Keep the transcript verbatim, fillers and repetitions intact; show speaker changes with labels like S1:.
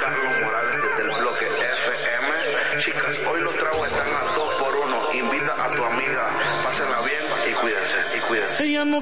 S1: Carlos Morales desde el bloque F M. Chicas, hoy los tragos están a dos por uno. Invita a tu amiga, pásenla bien y cuídense, y cuídense.
S2: Ella no